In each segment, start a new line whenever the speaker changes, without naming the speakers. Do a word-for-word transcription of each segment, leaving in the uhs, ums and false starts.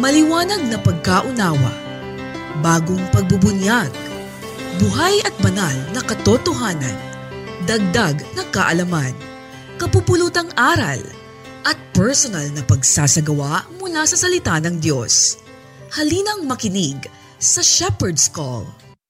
Maliwanag na pagkaunawa, bagong pagbubunyag, buhay at banal na katotohanan, dagdag na kaalaman, kapupulutang aral, at personal na pagsasagawa mula sa salita ng Diyos. Halinang makinig sa Shepherd's Call.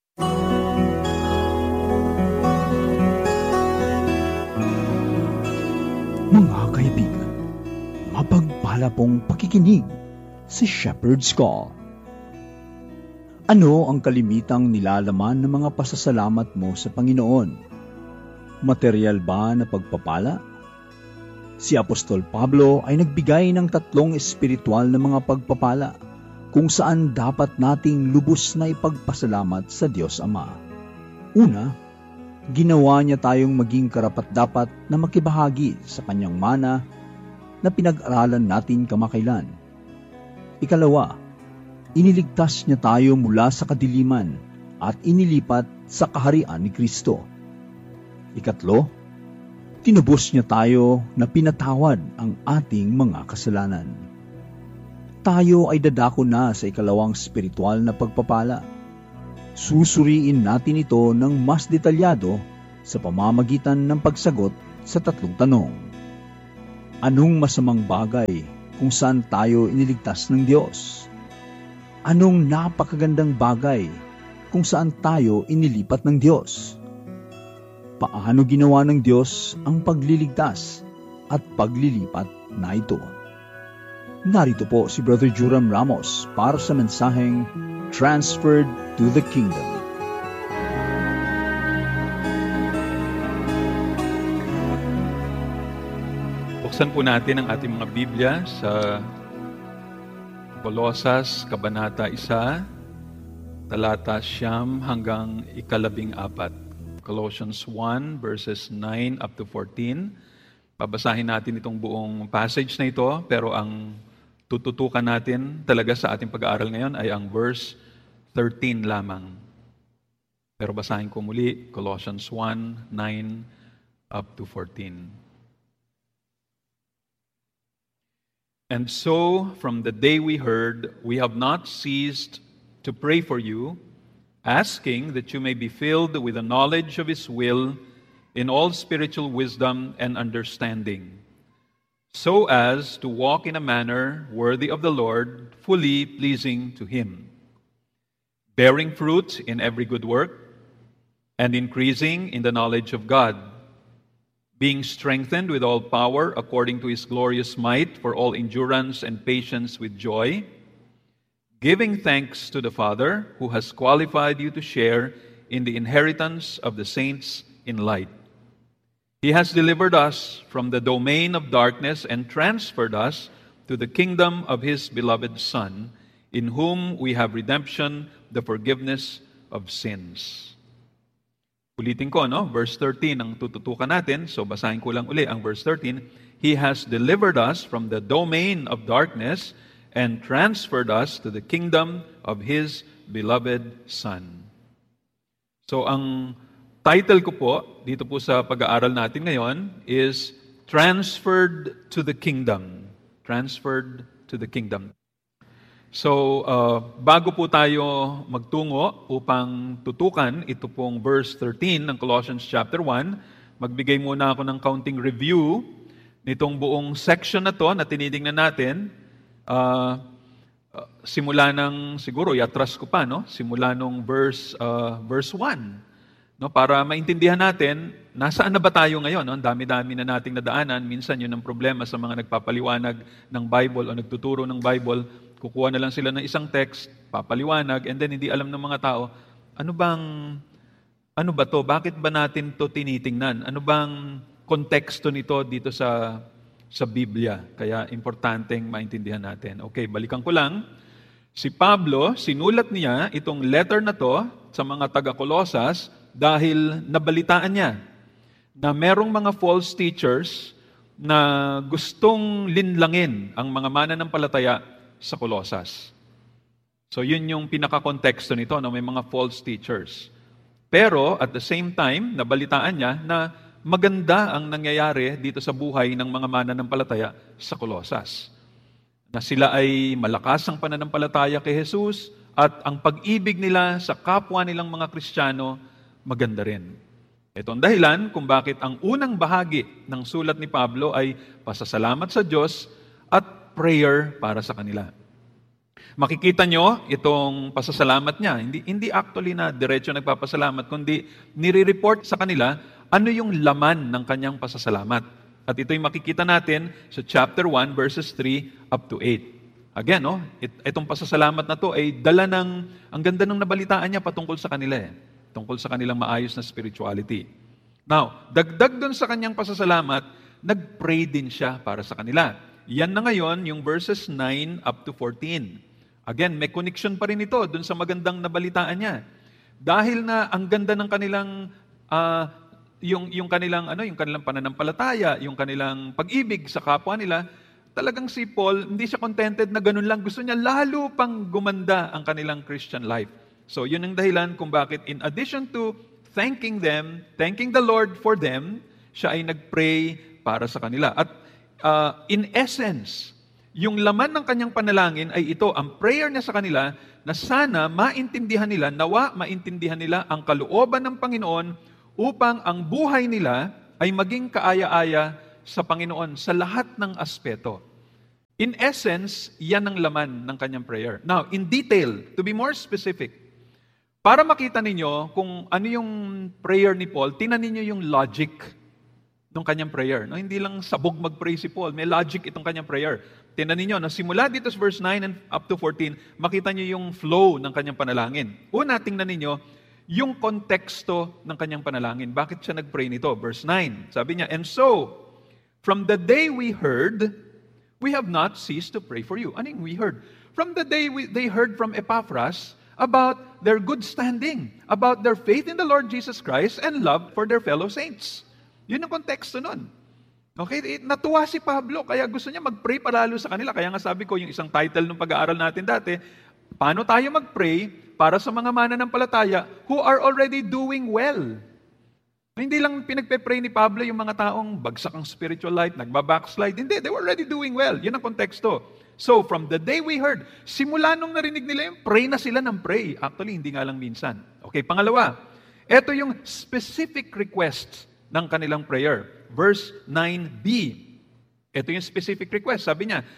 Mga kaibigan, mapagpala pong pakikinig sa Shepherd's Call. Ano ang kalimitang nilalaman ng mga pasasalamat mo sa Panginoon? Material ba na pagpapala? Si Apostol Pablo ay nagbigay ng tatlong espiritual na mga pagpapala kung saan dapat nating lubos na ipagpasalamat sa Diyos Ama. Una, ginawa niya tayong maging karapat-dapat na makibahagi sa kanyang mana na pinag-aralan natin kamakailan. Ikalawa, iniligtas niya tayo mula sa kadiliman at inilipat sa kaharian ni Kristo. Ikatlo, tinubos niya tayo na pinatawad ang ating mga kasalanan. Tayo ay dadako na sa ikalawang spiritual na pagpapala. Susuriin natin ito ng mas detalyado sa pamamagitan ng pagsagot sa tatlong tanong. Anong masamang bagay kung saan tayo iniligtas ng Diyos? Anong napakagandang bagay kung saan tayo inilipat ng Diyos? Paano ginawa ng Diyos ang pagliligtas at paglilipat na ito? Narito po si Brother Joram Ramos para sa mensaheng Transferred to the Kingdom.
Buksan po natin ang ating mga Biblia sa Kolosas, Kabanata one, talata siyam hanggang ikalabing apat. Colossians one, verses nine up to fourteen. Babasahin natin itong buong passage na ito, pero ang tututukan natin talaga sa ating pag-aaral ngayon ay ang verse thirteen lamang. Pero basahin ko muli, Colossians one, nine up to fourteen. And so, from the day we heard, we have not ceased to pray for you, asking that you may be filled with the knowledge of His will in all spiritual wisdom and understanding, so as to walk in a manner worthy of the Lord, fully pleasing to Him, bearing fruit in every good work, and increasing in the knowledge of God, being strengthened with all power according to His glorious might for all endurance and patience with joy, giving thanks to the Father who has qualified you to share in the inheritance of the saints in light. He has delivered us from the domain of darkness and transferred us to the kingdom of His beloved Son, in whom we have redemption, the forgiveness of sins. Ulitin ko, no? Verse thirteen ang tututukan natin. So basahin ko lang uli ang verse thirteen. He has delivered us from the domain of darkness and transferred us to the kingdom of His beloved Son. So ang title ko po, dito po sa pag-aaral natin ngayon, is Transferred to the Kingdom. Transferred to the Kingdom. So, uh, bago po tayo magtungo upang tutukan ito pong verse thirteen ng Colossians chapter one, magbigay muna ako ng counting review nitong buong section na to na tinitingnan natin. Uh, uh, simula ng, siguro, iatras ko pa, no? Simula nung verse, uh, verse one. No? Para maintindihan natin, nasaan na ba tayo ngayon? No? Ang dami-dami na nating nadaanan. Minsan yun ang problema sa mga nagpapaliwanag ng Bible o nagtuturo ng Bible. Kukuha na lang sila ng isang text, papaliwanag, and then hindi alam ng mga tao, ano bang, ano ba to? Bakit ba natin to tinitingnan? Ano bang konteksto nito dito sa sa Biblia? Kaya importanteng maintindihan natin. Okay, balikan ko lang. Si Pablo, sinulat niya itong letter na to sa mga taga-Kolosas dahil nabalitaan niya na merong mga false teachers na gustong linlangin ang mga mananampalataya sa Kolosas. So yun yung pinaka-konteksto nito, no? May mga false teachers. Pero at the same time, nabalitaan niya na maganda ang nangyayari dito sa buhay ng mga mananampalataya sa Kolosas. na sila ay malakas ang pananampalataya kay Jesus at ang pag-ibig nila sa kapwa nilang mga Kristiyano maganda rin. Ito ang dahilan kung bakit ang unang bahagi ng sulat ni Pablo ay pasasalamat sa Diyos at prayer para sa kanila. Makikita nyo itong pasasalamat niya. Hindi, hindi actually na diretso nagpapasalamat, kundi nire-report sa kanila ano yung laman ng kanyang pasasalamat. At ito'y makikita natin sa chapter one, verses three up to eight. Again, no, it, itong pasasalamat na to ay dala ng, ang ganda ng nabalitaan niya patungkol sa kanila eh. Tungkol sa kanilang maayos na spirituality. Now, dagdag doon sa kanyang pasasalamat, nag-pray din siya para sa kanila. Yan na ngayon yung verses nine up to fourteen. Again, may connection pa rin ito doon sa magandang nabalitaan niya. Dahil na ang ganda ng kanilang uh, yung yung kanilang ano, yung kanilang pananampalataya, yung kanilang pag-ibig sa kapwa nila, talagang si Paul hindi siya contented na ganun lang, gusto niya lalo pang gumanda ang kanilang Christian life. So, yun ang dahilan kung bakit in addition to thanking them, thanking the Lord for them, siya ay nag-pray para sa kanila. At uh, in essence, yung laman ng kanyang panalangin ay ito, ang prayer niya sa kanila na sana maintindihan nila, nawa maintindihan nila ang kalooban ng Panginoon upang ang buhay nila ay maging kaaya-aya sa Panginoon sa lahat ng aspeto. In essence, yan ang laman ng kanyang prayer. Now, in detail, to be more specific, para makita ninyo kung ano yung prayer ni Paul, tingnan ninyo yung logic ng kanyang prayer. No, hindi lang sabog mag-pray si Paul, may logic itong kanyang prayer. Tingnan ninyo, no, simula dito sa verse nine and up to fourteen, makita niyo yung flow ng kanyang panalangin. Una, tingnan ninyo, yung konteksto ng kanyang panalangin. Bakit siya nag-pray nito? Verse nine, sabi niya, and so, from the day we heard, we have not ceased to pray for you. Ano yung we heard? From the day we, they heard from Epaphras about their good standing, about their faith in the Lord Jesus Christ and love for their fellow saints. Yun ang konteksto nun. Okay, natuwa si Pablo, kaya gusto niya mag-pray palalo sa kanila. Kaya nga sabi ko, yung isang title ng pag-aaral natin dati, paano tayo mag-pray para sa mga mananampalataya who are already doing well. Hindi lang pinagpe-pray ni Pablo yung mga taong bagsak ang spiritual life, nagbabackslide. Hindi, they were already doing well. Yun ang konteksto. So, from the day we heard, simula nung narinig nila yung pray na sila ng pray. Actually, hindi nga lang minsan. Okay, pangalawa, ito yung specific request ng kanilang prayer. Verse nine b. Ito yung specific request. Sabi niya,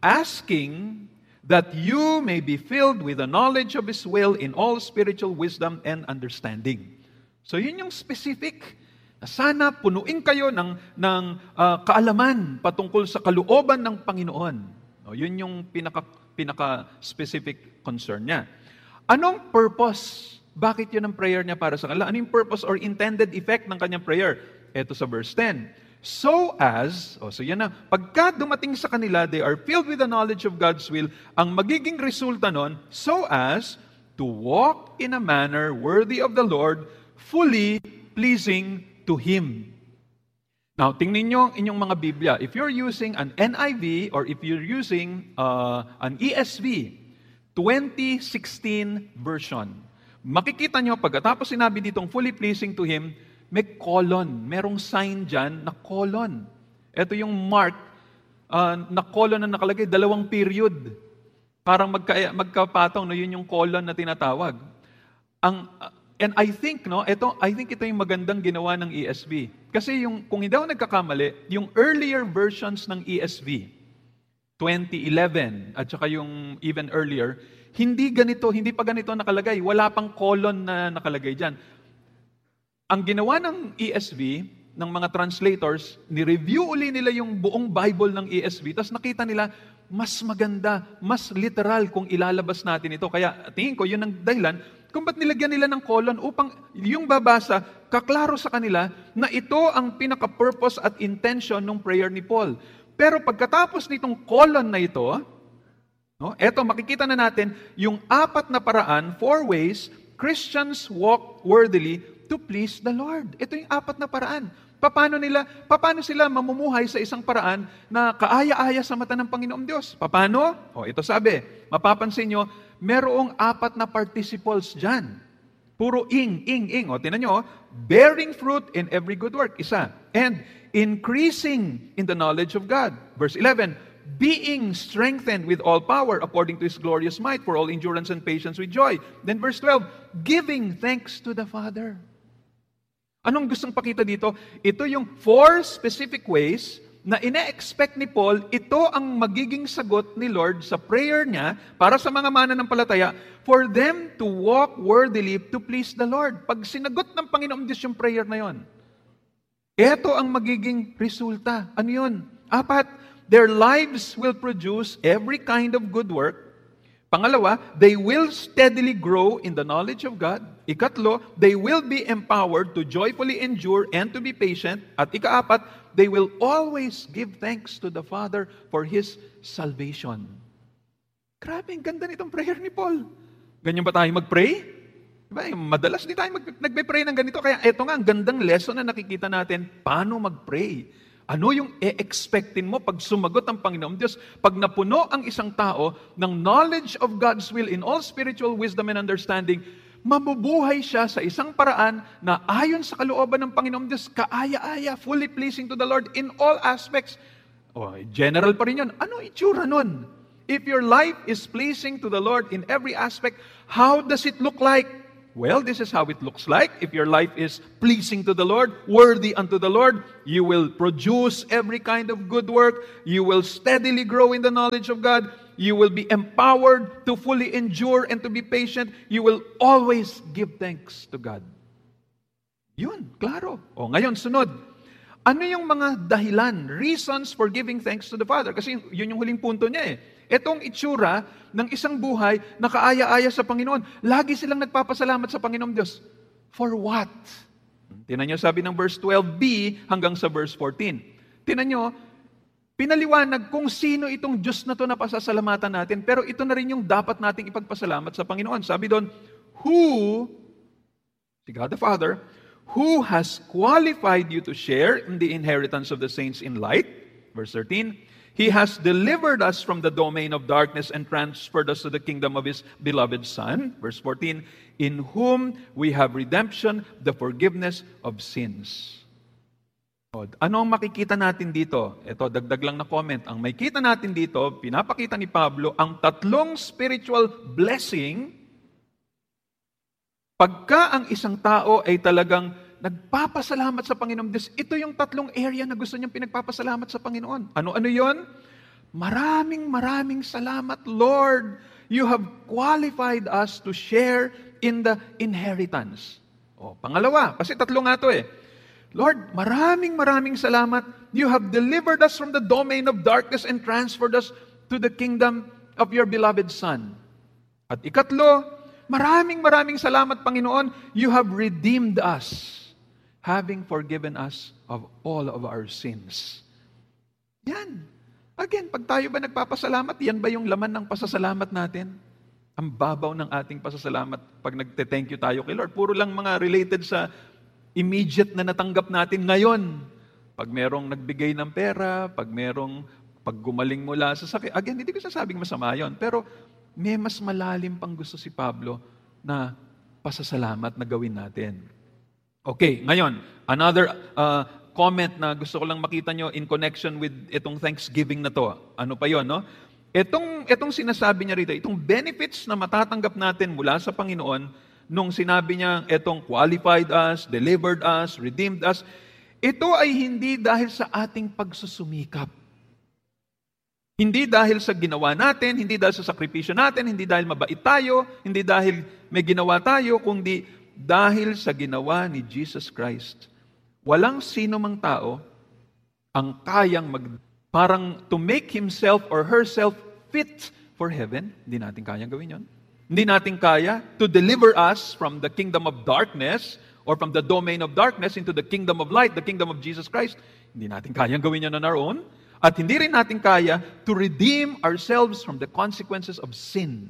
asking that you may be filled with the knowledge of His will in all spiritual wisdom and understanding. So yun yung specific. Na sana punuin kayo ng, ng uh, kaalaman patungkol sa kalooban ng Panginoon. No, yun yung pinaka, pinaka-specific concern niya. Anong purpose? Bakit yun ang prayer niya para sa kanila? Anong purpose or intended effect ng kanyang prayer? Ito sa verse ten. So as, oh, so yan na, pagka dumating sa kanila, they are filled with the knowledge of God's will, ang magiging resulta nun, so as to walk in a manner worthy of the Lord, fully pleasing to Him. Now, tingnan nyo inyong mga Biblia. If you're using an N I V or if you're using uh, an E S V, twenty sixteen version, makikita nyo, pagkatapos sinabi ditong fully pleasing to Him, may colon. Merong sign dyan na colon. Ito yung mark uh, na colon na nakalagay, dalawang period. Parang magka, magkapatong, no, yun yung colon na tinatawag. Ang, uh, and I think, no, ito, I think ito yung magandang ginawa ng E S V. Kasi yung, kung hindi ako nagkakamali, yung earlier versions ng E S V, twenty eleven, at saka yung even earlier, hindi ganito, hindi pa ganito nakalagay. Wala pang colon na nakalagay dyan. Ang ginawa ng E S V, ng mga translators, ni-review uli nila yung buong Bible ng E S V, tapos nakita nila, mas maganda, mas literal kung ilalabas natin ito. Kaya tingin ko, yun ang dahilan kung ba't nilagyan nila ng colon upang yung babasa, kaklaro sa kanila na ito ang pinaka-purpose at intention ng prayer ni Paul. Pero pagkatapos nitong colon na ito, no, eto, makikita na natin yung apat na paraan, four ways, Christians walk worthily to please the Lord. Ito yung apat na paraan. Paano nila, paano sila mamumuhay sa isang paraan na kaaya-aya sa mata ng Panginoong Diyos? Paano? O, ito sabi, mapapansin nyo, merong apat na participles dyan. Puro ing, ing, ing. O, tinan nyo, bearing fruit in every good work. Isa. And increasing in the knowledge of God. Verse eleven, being strengthened with all power according to His glorious might for all endurance and patience with joy. Then verse twelve, giving thanks to the Father. Anong gustong pakita dito? Ito yung four specific ways na ine-expect ni Paul, ito ang magiging sagot ni Lord sa prayer niya para sa mga mananampalataya for them to walk worthily to please the Lord. Pag sinagot ng Panginoong Diyos yung prayer na yon, ito ang magiging resulta. Ano yun? Apat, their lives will produce every kind of good work. Pangalawa, they will steadily grow in the knowledge of God. Ikatlo, they will be empowered to joyfully endure and to be patient. At ikaapat, they will always give thanks to the Father for His salvation. Grabe, ang ganda nitong prayer ni Paul. Ganyan ba tayo mag-pray? Diba? Madalas di tayo mag- nagpe-pray ng ganito. Kaya ito nga, ang gandang lesson na nakikita natin, paano mag-pray. Ano yung e-expectin mo pag sumagot ang Panginoong Diyos? Pag napuno ang isang tao ng knowledge of God's will in all spiritual wisdom and understanding, mabubuhay siya sa isang paraan na ayon sa kalooban ng Panginoong Diyos, kaaya-aya, fully pleasing to the Lord in all aspects. Oh, general pa rin yun. Ano itsura nun? If your life is pleasing to the Lord in every aspect, how does it look like? Well, this is how it looks like. If your life is pleasing to the Lord, worthy unto the Lord, you will produce every kind of good work. You will steadily grow in the knowledge of God. You will be empowered to fully endure and to be patient. You will always give thanks to God. Yun, klaro. O ngayon, sunod. Ano yung mga dahilan, reasons for giving thanks to the Father? Kasi yun yung huling punto niya eh. Itong itsura ng isang buhay na kaaya-aya sa Panginoon. Lagi silang nagpapasalamat sa Panginoong Diyos. For what? Tingnan nyo, sabi ng verse twelve b hanggang sa verse fourteen. Tingnan nyo, pinaliwanag kung sino itong Diyos na to na pasasalamatan natin, pero ito na rin yung dapat nating ipagpasalamat sa Panginoon. Sabi doon, who, si God the Father, who has qualified you to share in the inheritance of the saints in light. Verse thirteen, He has delivered us from the domain of darkness and transferred us to the kingdom of His beloved Son. Verse fourteen, in whom we have redemption, the forgiveness of sins. Ano ang makikita natin dito? Ito, dagdag lang na comment. Ang makikita natin dito, pinapakita ni Pablo, ang tatlong spiritual blessing pagka ang isang tao ay talagang nagpapasalamat sa Panginoon Diyos. Ito yung tatlong area na gusto niyang pinagpapasalamat sa Panginoon. Ano-ano yon? Maraming maraming salamat, Lord. You have qualified us to share in the inheritance. O, pangalawa, kasi tatlo nga to eh. Lord, maraming maraming salamat. You have delivered us from the domain of darkness and transferred us to the kingdom of your beloved Son. At ikatlo, maraming maraming salamat, Panginoon. You have redeemed us, having forgiven us of all of our sins. Yan. Again, pag tayo ba nagpapasalamat, yan ba yung laman ng pasasalamat natin? Ang babaw ng ating pasasalamat pag nagte-thank you tayo kay Lord. Puro lang mga related sa immediate na natanggap natin ngayon. Pag merong nagbigay ng pera, pag merong pag gumaling mula sa sakit. Again, hindi ko sasabing masama yon, pero may mas malalim pang gusto si Pablo na pasasalamat na gawin natin. Okay, ngayon, another uh, comment na gusto ko lang makita nyo in connection with itong Thanksgiving na to. Ano pa yon, no? Itong, itong sinasabi niya rito, itong benefits na matatanggap natin mula sa Panginoon, nung sinabi niya, itong qualified us, delivered us, redeemed us, ito ay hindi dahil sa ating pagsusumikap. Hindi dahil sa ginawa natin, hindi dahil sa sakripisyo natin, hindi dahil mabait tayo, hindi dahil may ginawa tayo, kundi dahil sa ginawa ni Jesus Christ. Walang sino mang tao ang kayang mag, parang to make himself or herself fit for heaven. Hindi natin kayang gawin yon. Hindi natin kaya to deliver us from the kingdom of darkness or from the domain of darkness into the kingdom of light, the kingdom of Jesus Christ. Hindi natin kayang gawin yan on our own. At hindi rin natin kaya to redeem ourselves from the consequences of sin.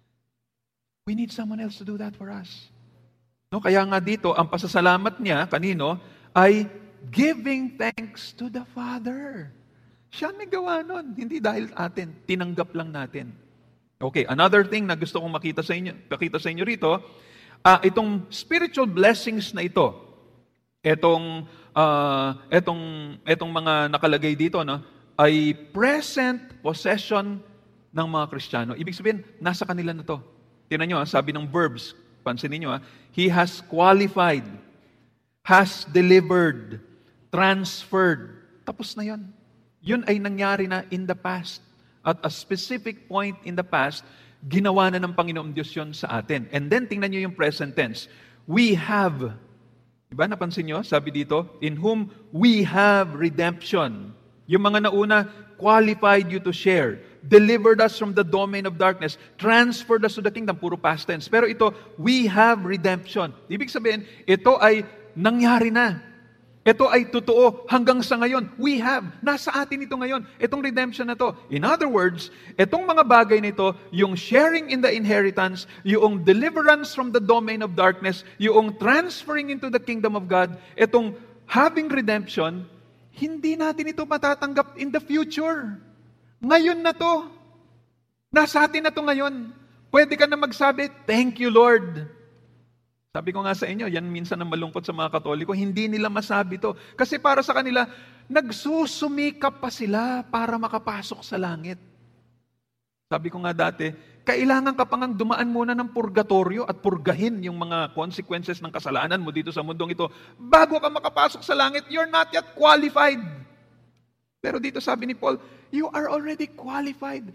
We need someone else to do that for us. No, kaya nga dito, ang pasasalamat niya, kanino, ay giving thanks to the Father. Siya may gawa nun, hindi dahil atin, tinanggap lang natin. Okay, another thing na gusto kong makita sa inyo, pakita sa inyo rito, uh, itong spiritual blessings na ito, itong, uh, itong, itong mga nakalagay dito, no? ay present possession ng mga Kristiyano. Ibig sabihin, nasa kanila na to. Tingnan nyo, sabi ng verbs, pansinin nyo, He has qualified, has delivered, transferred. Tapos na yun. Yun ay nangyari na in the past. At a specific point in the past, ginawa na ng Panginoong Diyos yun sa atin. And then, tingnan nyo yung present tense. We have, diba napansin nyo? Sabi dito, in whom we have redemption. Yung mga nauna, qualified you to share, delivered us from the domain of darkness, transferred us to the kingdom. Puro past tense. Pero ito, we have redemption. Ibig sabihin, ito ay nangyari na. Ito ay totoo hanggang sa ngayon. We have. Nasa atin ito ngayon. Itong redemption na to. In other words, itong mga bagay nito, yung sharing in the inheritance, yung deliverance from the domain of darkness, yung transferring into the kingdom of God, itong having redemption, hindi natin ito matatanggap in the future. Ngayon na to. Nasa atin na to ngayon. Pwede ka na magsabi, thank you, Lord. Sabi ko nga sa inyo, yan minsan ang malungkot sa mga Katoliko, hindi nila masabi to. Kasi para sa kanila, nagsusumikap pa sila para makapasok sa langit. Sabi ko nga dati, kailangan ka pang dumaan muna ng purgatorio at purgahin yung mga consequences ng kasalanan mo dito sa mundong ito. Bago ka makapasok sa langit, you're not yet qualified. Pero dito sabi ni Paul, you are already qualified.